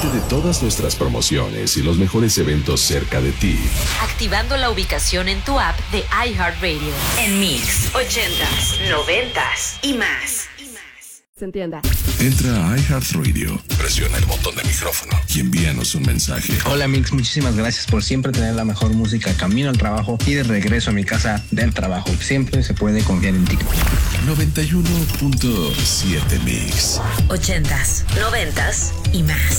Entérate de todas nuestras promociones y los mejores eventos cerca de ti. Activando la ubicación en tu app de iHeartRadio. En Mix 80s, 90s y más. Se entienda. Entra a iHeartRadio, presiona el botón de micrófono y envíanos un mensaje. Hola Mix, muchísimas gracias por siempre tener la mejor música camino al trabajo y de regreso a mi casa del trabajo. Siempre se puede confiar en ti. 91.7 Mix. 80s, 90s y más.